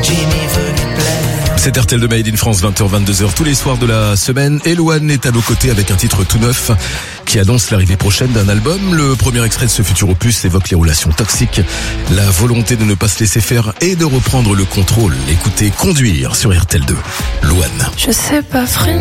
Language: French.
C'est RTL de Made in France, 20h, 22h, tous les soirs de la semaine. Et Louane est à nos côtés avec un titre tout neuf qui annonce l'arrivée prochaine d'un album. Le premier extrait de ce futur opus évoque les relations toxiques, la volonté de ne pas se laisser faire et de reprendre le contrôle. Écoutez Conduire sur RTL2. Louane. Je sais pas freiner.